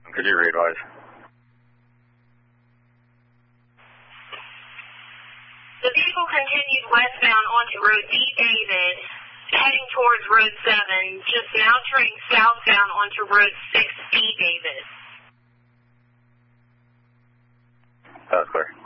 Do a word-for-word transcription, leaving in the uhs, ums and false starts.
Could you readwise? The vehicle continued westbound onto Road D. David, heading towards Road seven, just now turning southbound onto Road six B. David. That's clear.